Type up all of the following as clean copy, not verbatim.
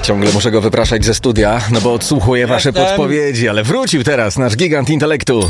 Ciągle muszę go wypraszać ze studia, no bo odsłuchuję wasze podpowiedzi, ale wrócił teraz nasz gigant intelektu.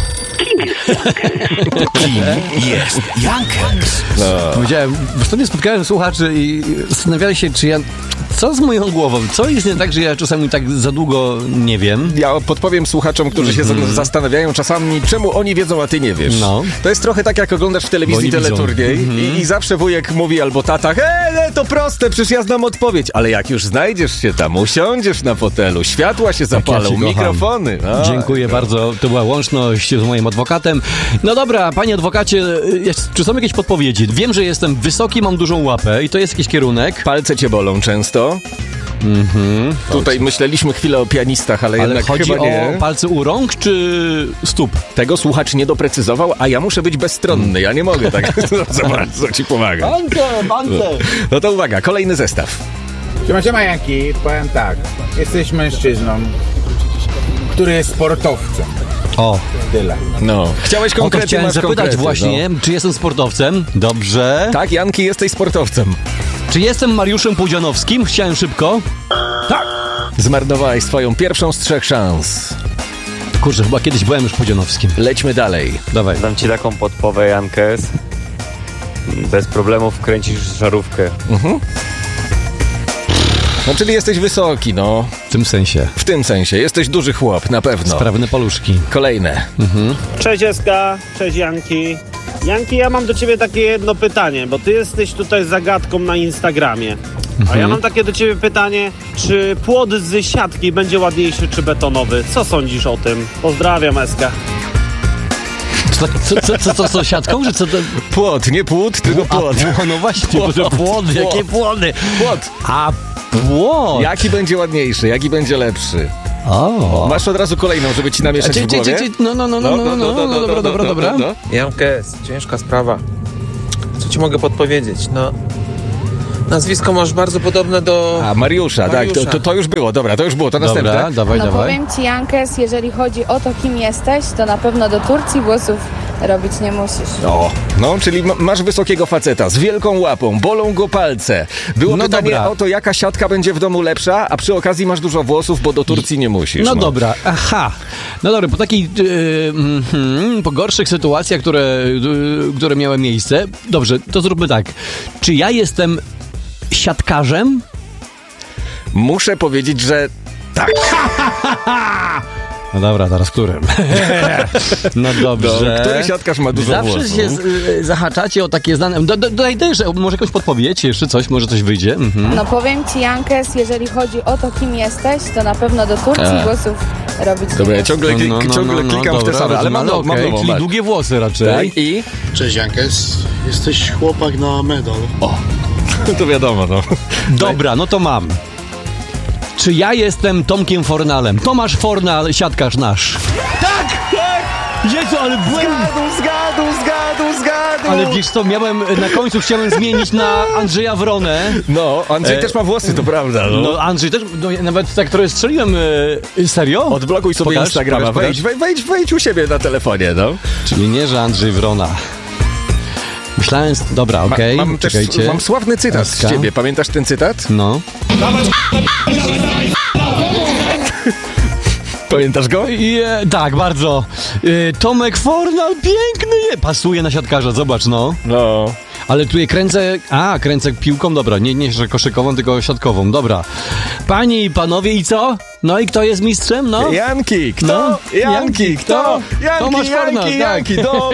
Kim jest Jankes? No. Powiedziałem, w ostatnio spotkałem słuchaczy i zastanawiali się, czy ja... Co z moją głową? Co jest nie tak, że ja czasami tak za długo nie wiem? Ja podpowiem słuchaczom, którzy się zastanawiają czasami, czemu oni wiedzą, a ty nie wiesz. No. To jest trochę tak, jak oglądasz w telewizji teleturniej i zawsze wujek mówi albo tata, to proste, przecież ja znam odpowiedź. Ale jak już znajdziesz się tam, usiądziesz na fotelu, światła się zapalą, ja mikrofony. No. Dziękuję bardzo, to była łączność z moim adwokatem. No dobra, panie adwokacie, czy są jakieś podpowiedzi? Wiem, że jestem wysoki, mam dużą łapę i to jest jakiś kierunek. Palce cię bolą często. Tutaj myśleliśmy chwilę o pianistach, ale jednak chodzi chyba nie. o palce u rąk czy stóp? Tego słuchacz nie doprecyzował, a ja muszę być bezstronny. Ja nie mogę tak za bardzo ci pomagać. Palce! No to uwaga, kolejny zestaw. Siema Janki, powiem tak. Jesteś mężczyzną, który jest sportowcem. O, Tyle. No. Chciałeś o to konkrety, chciałem masz zapytać konkrety, właśnie, czy jestem sportowcem? Dobrze. Tak, Janki, jesteś sportowcem. Czy jestem Mariuszem Pudzianowskim? Chciałem szybko. Tak. Zmarnowałeś swoją pierwszą z 3 szans. Kurczę, chyba kiedyś byłem już Pudzianowskim. Lećmy dalej. Dawaj. Dam ci taką podpowę, Jankes. Bez problemów kręcisz żarówkę. No, czyli jesteś wysoki, no. W tym sensie. W tym sensie. Jesteś duży chłop, na pewno. Sprawne paluszki. Kolejne. Cześć Eska, cześć Janki. Janki, ja mam do ciebie takie jedno pytanie, bo ty jesteś tutaj zagadką na Instagramie. A ja mam takie do ciebie pytanie, czy płot z siatki będzie ładniejszy czy betonowy? Co sądzisz o tym? Pozdrawiam, Eska. Co siatką? Że co to... Płot, nie płód, tylko płot. No właśnie, płody, jakie płody? Płot. A płot! Jaki będzie ładniejszy, jaki będzie lepszy? O. Masz od razu kolejną, żeby ci namieszać w głowie? No, dobra. Jankes, ciężka sprawa. Co ci mogę podpowiedzieć? No, nazwisko masz bardzo podobne do... A, Mariusza, tak, to już było, dobra, to już było, to następne. Dobra, dawaj. Powiem ci, Jankes, jeżeli chodzi o to, kim jesteś, to na pewno do Turcji włosów robić nie musisz. No, czyli masz wysokiego faceta z wielką łapą, bolą go palce. Było pytanie o to, jaka siatka będzie w domu lepsza, a przy okazji masz dużo włosów, bo do Turcji nie musisz. No dobra, aha. No dobra, po takiej, po gorszych sytuacjach, które miały miejsce, dobrze, to zróbmy tak. Czy ja jestem siatkarzem? Muszę powiedzieć, że tak. No dobra, teraz którym? No dobrze. Który siatkarz ma dużo Zawsze włosów? się zahaczacie o takie znane... Daj, że może jakąś podpowiedź, jeszcze coś, może coś wyjdzie. No powiem ci, Jankes, jeżeli chodzi o to, kim jesteś, to na pewno do Turcji włosów robić nie Dobra, ja musisz. ciągle klikam w te same, ale mam nową. Czyli długie włosy raczej. Tak, i? Cześć Jankes, jesteś chłopak na medal. To wiadomo, no. Dobra, no to mam. Czy ja jestem Tomkiem Fornalem? Tomasz Fornal, siatkarz nasz. Tak! Jezu, ale byłem... Zgadł! Ale wiesz co, na końcu chciałem zmienić na Andrzeja Wronę. No, Andrzej też ma włosy, to prawda. No Andrzej też, nawet tak trochę strzeliłem. Serio? Odblokuj sobie Instagrama, wejdź u siebie na telefonie, no. Czyli nie, że Andrzej Wrona. Myślałem, dobra, okej, czekajcie. Mam sławny cytat z ciebie, pamiętasz ten cytat? No. Pamiętasz go? Tak, bardzo. Tomek Fornal, piękny pasuje na siatkarza, zobacz, no. No. Ale tu je kręcę piłką, dobra, nie że koszykową, tylko siatkową, dobra. Panie i panowie, i co? No i kto jest mistrzem, no? Janki, kto? No. Janki, kto? Tomasz Fornal, Janki, do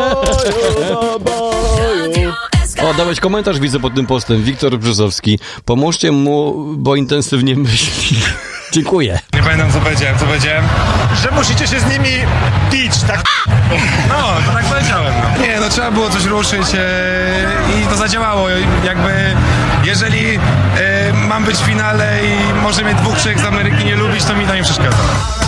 boju. O, dałeś komentarz, widzę pod tym postem. Wiktor Brzozowski. Pomóżcie mu, bo intensywnie myśli. Dziękuję. Nie pamiętam co powiedziałem. Że musicie się z nimi pić, tak? No, to tak powiedziałem. No. Nie, no trzeba było coś ruszyć i to zadziałało. Jakby, jeżeli mam być w finale i może mnie 2 krzyk z Ameryki nie lubić, to mi to nie przeszkadza.